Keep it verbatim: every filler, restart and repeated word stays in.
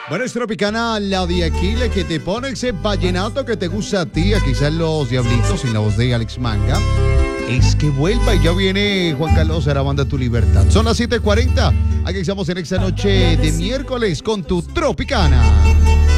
Bueno, es Tropicana, la de Aquile, que te pone ese vallenato que te gusta a ti. Aquí están los Diablitos en la voz de Alex Manga. Es que vuelva y ya viene Juan Carlos Arabanda, Tu Libertad. Son las siete cuarenta. Aquí estamos en esta noche de miércoles con tu Tropicana.